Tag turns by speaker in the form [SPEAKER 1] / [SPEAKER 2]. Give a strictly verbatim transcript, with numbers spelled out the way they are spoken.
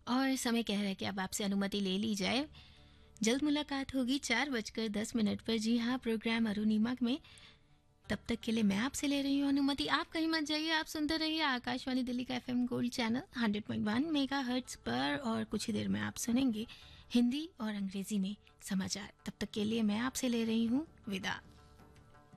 [SPEAKER 1] और समय कह रहा है कि अब आपसे अनुमति ले ली जाए। जल्द मुलाकात होगी चार बजकर दस मिनट पर। जी हाँ, प्रोग्राम अरुणिमा में। तब तक के लिए मैं आपसे ले रही हूँ अनुमति। आप कहीं मत जाइए, आप सुनते रहिए आकाशवाणी दिल्ली का FM gold channel hundred point one mega hertz पर। और कुछ ही देर में आप सुनेंगे हिंदी और अंग्रेजी में समाचार। तब तक के लिए मैं आपसे ले रही हूँ विदा।